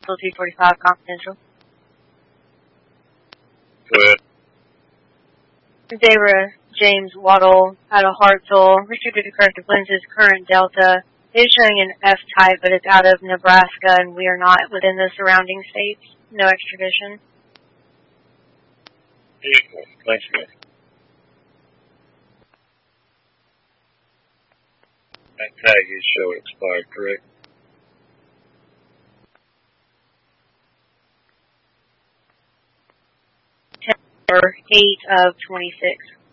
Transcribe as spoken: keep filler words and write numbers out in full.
two forty-five confidential. Go ahead. Debra James Waddle out of Hartsville, restricted to corrective lenses, current Delta. It is showing an F-type, but it's out of Nebraska, and we are not within the surrounding states. No extradition. Beautiful. Thanks, man. That tag is showing expired, correct? Or eight of twenty-six.